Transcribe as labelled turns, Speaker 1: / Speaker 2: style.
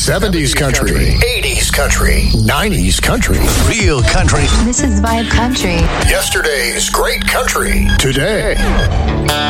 Speaker 1: 70s country, 80s country, 90s country,
Speaker 2: Real country.
Speaker 3: This is Vibe Country.
Speaker 1: yesterday's great country, today.